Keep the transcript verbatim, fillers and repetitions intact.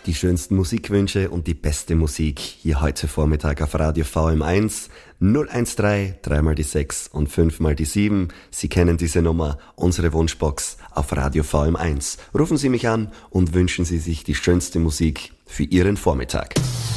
Die schönsten Musikwünsche und die beste Musik hier heute Vormittag auf Radio V M eins. null eins drei, drei mal die sechs und fünf mal die sieben. Sie kennen diese Nummer, unsere Wunschbox auf Radio V M eins. Rufen Sie mich an und wünschen Sie sich die schönste Musik für Ihren Vormittag.